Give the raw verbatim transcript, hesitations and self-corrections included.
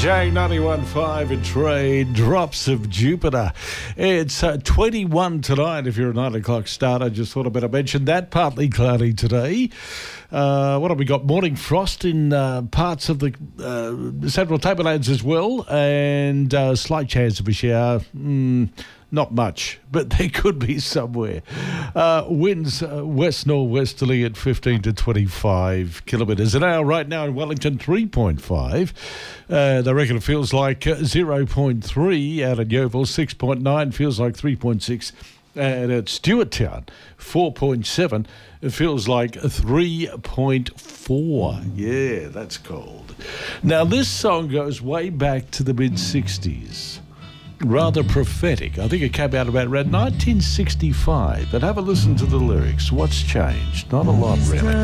J ninety-one point five and Trade, Drops of Jupiter. It's uh, twenty-one tonight if you're a nine o'clock starter. Just thought I'd better mention that. Partly cloudy today. Uh, what have we got? Morning frost in uh, parts of the uh, central tablelands as well, and uh, slight chance of a shower. Mm, Not much, but there could be somewhere. Uh, winds uh, west northwesterly at fifteen to twenty-five kilometres an hour. Right now in Wellington, three point five. Uh, they reckon it feels like uh, zero point three out at Yeovil, six point nine, feels like three point six. And at Stewarttown, four point seven, it feels like three point four. Yeah, that's cold. Now, this song goes way back to the mid-sixties. Rather prophetic. I think it came out about around nineteen sixty-five. But have a listen to the lyrics. What's changed? Not a lot, really.